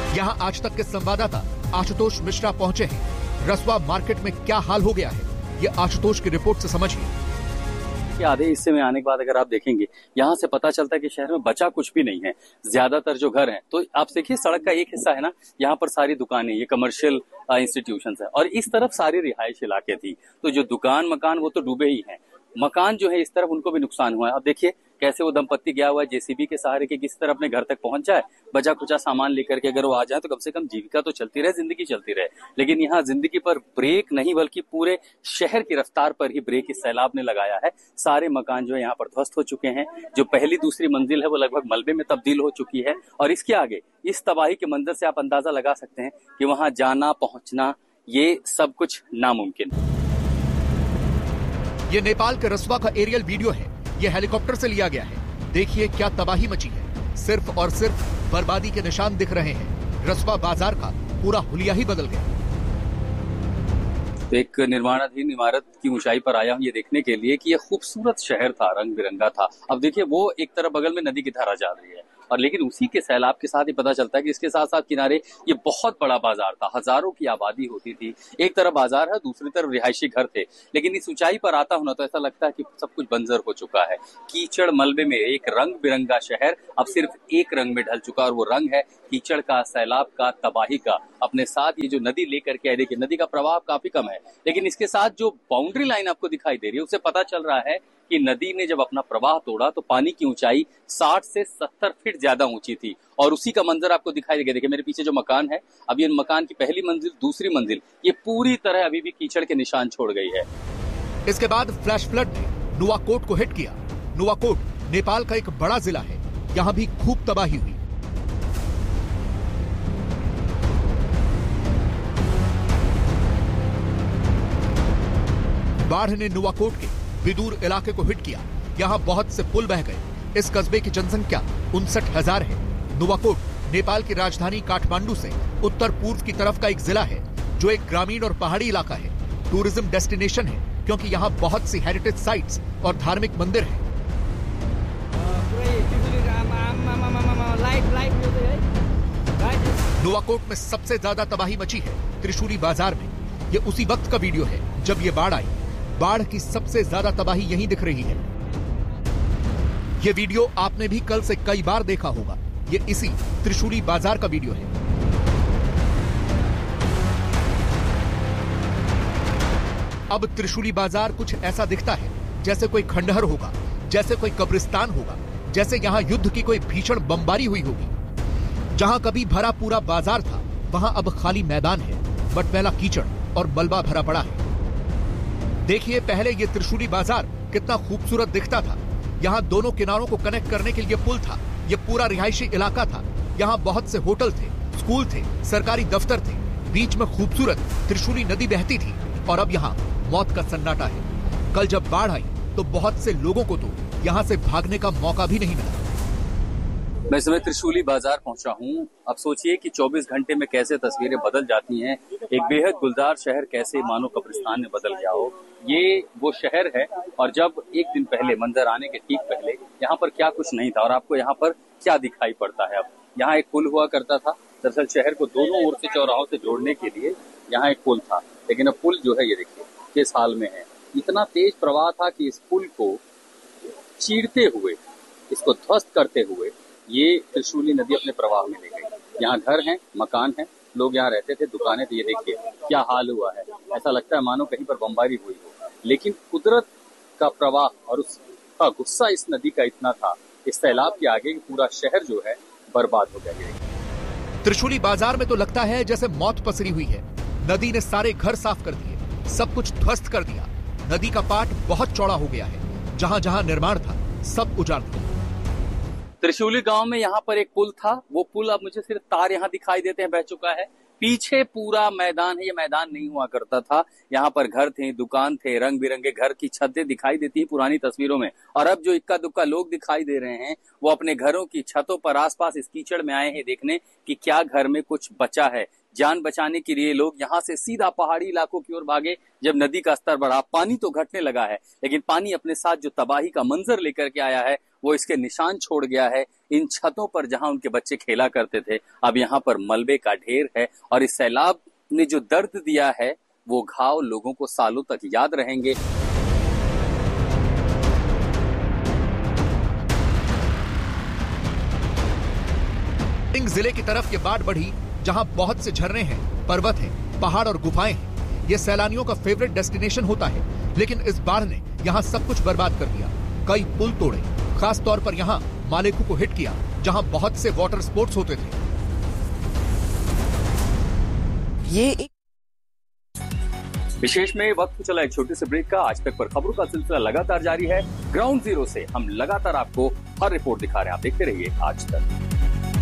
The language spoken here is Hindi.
यहाँ आज तक के संवाददाता आशुतोष मिश्रा पहुंचे हैं। रसवा मार्केट में क्या हाल हो गया है, ये आशुतोष की रिपोर्ट से समझिए। आधे हिस्से में आने के बाद अगर आप देखेंगे, यहाँ से पता चलता है कि शहर में बचा कुछ भी नहीं है। ज्यादातर जो घर हैं, तो आप देखिए सड़क का एक हिस्सा है ना, यहाँ पर सारी दुकानें, ये कमर्शियल इंस्टीट्यूशंस है, और इस तरफ सारी रिहायश इलाके थी। तो जो दुकान मकान वो तो डूबे ही हैं, मकान जो है इस तरफ उनको भी नुकसान हुआ है। अब देखिए कैसे वो दंपत्ति गया हुआ है जेसीबी के सहारे के किस तरह अपने घर तक पहुंच जाए, बचा कुचा सामान लेकर के अगर वो आ जाए तो कम से कम जीविका तो चलती रहे, जिंदगी चलती रहे। लेकिन यहाँ जिंदगी पर ब्रेक नहीं बल्कि पूरे शहर की रफ्तार पर ही ब्रेक इस सैलाब ने लगाया है। सारे मकान जो है यहाँ पर ध्वस्त हो चुके हैं। जो पहली दूसरी मंजिल है वो लगभग मलबे में तब्दील हो चुकी है, और इसके आगे इस तबाही के मंजर से आप अंदाजा लगा सकते हैं कि वहां जाना पहुंचना ये सब कुछ नामुमकिन। ये नेपाल के रसवा का एरियल वीडियो है, ये हेलीकॉप्टर से लिया गया है। देखिए क्या तबाही मची है, सिर्फ और सिर्फ बर्बादी के निशान दिख रहे हैं। रसवा बाजार का पूरा हुलिया ही बदल गया। एक निर्माणाधीन इमारत की ऊंचाई पर आया हूं ये देखने के लिए कि ये खूबसूरत शहर था, रंग बिरंगा था। अब देखिए वो एक तरफ बगल में नदी की धारा जा रही है, और लेकिन उसी के सैलाब के साथ ही पता चलता है कि इसके साथ साथ किनारे ये बहुत बड़ा बाजार था, हजारों की आबादी होती थी। एक तरफ बाजार है, दूसरी तरफ रिहायशी घर थे। लेकिन इस ऊंचाई पर आता हूं ना तो ऐसा लगता है कि सब कुछ बंजर हो चुका है। कीचड़ मलबे में एक रंग बिरंगा शहर अब सिर्फ एक रंग में ढल चुका, और वो रंग है कीचड़ का, सैलाब का, तबाही का। अपने साथ ये जो नदी लेकर के आए, देखिए नदी का प्रवाह काफी कम है, लेकिन इसके साथ जो बाउंड्री लाइन आपको दिखाई दे रही है उससे पता चल रहा है कि नदी ने जब अपना प्रवाह तोड़ा तो पानी की ऊंचाई 60 से 70 फीट ज्यादा ऊंची थी, और उसी का मंजर आपको दिखाई देगा। देखिए मेरे पीछे जो मकान है, अब ये मकान की पहली मंजिल, दूसरी मंजिल, ये पूरी तरह अभी भी कीचड़ के निशान छोड़ गई है। इसके बाद फ्लैश फ्लड ने नुवाकोट को हिट किया। नुवाकोट नेपाल का एक बड़ा जिला है, यहाँ भी खूब तबाही हुई। बाढ़ ने नुवाकोट के विदूर इलाके को हिट किया। यहाँ बहुत से पुल बह गए। इस कस्बे की जनसंख्या 59,000 है। नुवाकोट नेपाल की राजधानी काठमांडू से उत्तर पूर्व की तरफ का एक जिला है, जो एक ग्रामीण और पहाड़ी इलाका है। टूरिज्म डेस्टिनेशन है क्योंकि यहाँ बहुत सी हेरिटेज साइट्स और धार्मिक मंदिर हैं। नुवाकोट में सबसे ज्यादा तबाही मची है त्रिशूली बाजार में। ये उसी वक्त का वीडियो है जब ये बाढ़ आई। बाढ़ की सबसे ज्यादा तबाही यहीं दिख रही है। ये वीडियो आपने भी कल से कई बार देखा होगा। ये इसी त्रिशूली बाजार का वीडियो है। अब त्रिशूली बाजार कुछ ऐसा दिखता है जैसे कोई खंडहर होगा, जैसे कोई कब्रिस्तान होगा, जैसे यहाँ युद्ध की कोई भीषण बमबारी हुई होगी। जहां कभी भरा पूरा बाजार था वहां अब खाली मैदान है, बटमैला कीचड़ और मलबा भरा पड़ा है। देखिए पहले ये त्रिशूली बाजार कितना खूबसूरत दिखता था। यहाँ दोनों किनारों को कनेक्ट करने के लिए पुल था। ये पूरा रिहायशी इलाका था। यहाँ बहुत से होटल थे, स्कूल थे, सरकारी दफ्तर थे। बीच में खूबसूरत त्रिशूली नदी बहती थी, और अब यहाँ मौत का सन्नाटा है। कल जब बाढ़ आई तो बहुत से लोगों को तो यहाँ से भागने का मौका भी नहीं मिला। मैं इस समय त्रिशूली बाजार पहुंचा हूं। अब सोचिए कि 24 घंटे में कैसे तस्वीरें बदल जाती हैं। एक बेहद गुलजार शहर कैसे मानो कब्रिस्तान में बदल गया हो। ये वो शहर है, और जब एक दिन पहले मंजर आने के ठीक पहले यहाँ पर क्या कुछ नहीं था, और आपको यहाँ पर क्या दिखाई पड़ता है। अब यहाँ एक पुल हुआ करता था। दरअसल शहर को दोनों ओर से चौराहों से जोड़ने के लिए यहाँ एक पुल था, लेकिन अब पुल जो है ये देखिए किस हाल में है। इतना तेज प्रवाह था कि इस पुल को चीरते हुए, इसको ध्वस्त करते हुए ये त्रिशूली नदी अपने प्रवाह में ले गई। यहाँ घर हैं, मकान हैं, लोग यहाँ रहते थे, दुकानें थी। ये देखिए क्या हाल हुआ है। ऐसा लगता है मानो कहीं पर बमबारी हुई हो। लेकिन कुदरत का प्रवाह और उसका गुस्सा इस नदी का इतना था, इस सैलाब के आगे पूरा शहर जो है बर्बाद हो गया। त्रिशूली बाजार में तो लगता है जैसे मौत पसरी हुई है। नदी ने सारे घर साफ कर दिए, सब कुछ ध्वस्त कर दिया। नदी का पाट बहुत चौड़ा हो गया है। जहां जहां निर्माण था सब उजाड़ दिया। त्रिशूली गांव में यहाँ पर एक पुल था। वो पुल अब मुझे सिर्फ तार यहाँ दिखाई देते हैं, बह चुका है। पीछे पूरा मैदान है, ये मैदान नहीं हुआ करता था। यहाँ पर घर थे, दुकान थे, रंग बिरंगे घर की छतें दिखाई देती है पुरानी तस्वीरों में। और अब जो इक्का दुक्का लोग दिखाई दे रहे हैं वो अपने घरों की छतों पर आसपास इस कीचड़ में आए हैं देखने कि क्या घर में कुछ बचा है। जान बचाने के लिए लोग यहाँ से सीधा पहाड़ी इलाकों की ओर भागे। जब नदी का स्तर बढ़ा, पानी तो घटने लगा है, लेकिन पानी अपने साथ जो तबाही का मंजर लेकर के आया है वो इसके निशान छोड़ गया है। इन छतों पर जहां उनके बच्चे खेला करते थे, अब यहाँ पर मलबे का ढेर है और इस सैलाब ने जो दर्द दिया है वो घाव लोगों को सालों तक याद रहेंगे। जिले की तरफ ये बाढ़ बढ़ी जहां बहुत से झरने हैं, पर्वत हैं, पहाड़ और गुफाएं हैं। ये सैलानियों का फेवरेट डेस्टिनेशन होता है, लेकिन इस बाढ़ ने यहां सब कुछ बर्बाद कर दिया। कई पुल तोड़े, खास तौर पर यहां मालेकू को हिट किया जहां बहुत से वाटर स्पोर्ट्स होते थे। विशेष में वक्त चला एक छोटे से ब्रेक का। आज तक पर खबरों का सिलसिला लगातार जारी है। ग्राउंड जीरो से हम लगातार आपको हर रिपोर्ट दिखा रहे हैं। आप देखते रहिए आज तक।